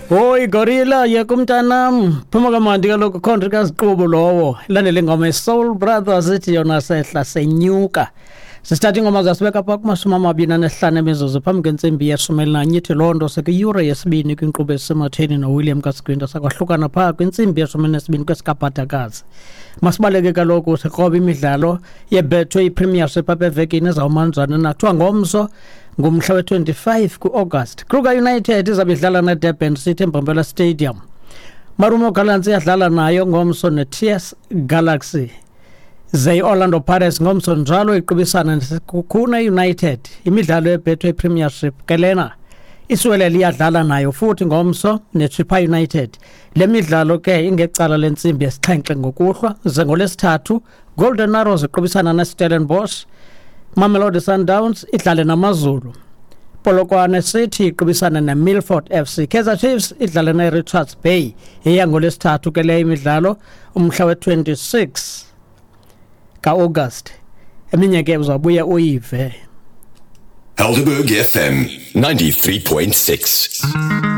Hoy gorilla yakumntanam phuma kamandi kaloku country kaSiqubu lowo ilandele ingoma Soul Brothers ethi yona sehla senyuka. Sisithatha ingoma zasibeka pha kuma-25 emizuzu phambi kwentsimbi ye-11 ithi loo nto sekuyure yesibini kwinkqubo esisematheni noWilliam kaSigwinta sakwahlukana phaa kwintsimbi ye-12 kwesikaphatakazi. Masibaleke kaloku sikroba imidlalo yebethwe iPremiership apha evekini ezawumanjana nathiwa ngomso ngumhla we-25 ku-August. Kruger United izabe idlala neDurban City eMbombela Stadium. Marumo Gallants iyadlala nayo ngomso neTS Galaxy. Orlando Pirates ngomso njalo iqubisana neKhune United imidlalo yebethwe iPremiership kelena Iswele liyadlala nayo futhi ngomso neChippa United. Le midlalo ke ingecala lentsimbi yesixhenxe ngokuhlwa ngolesithathu Golden Arrows iqubisana neStellenbosch. Mamelodi Sundowns idlale namaZulu. Polokwane City iqubisana neMilford FC. Kaizer Chiefs idlale neRichards Bay eyangolesithathu ke le imidlalo umhla we-26 ka-August. Eminye ke uzabuya uyive. Helderberg FM 93.6.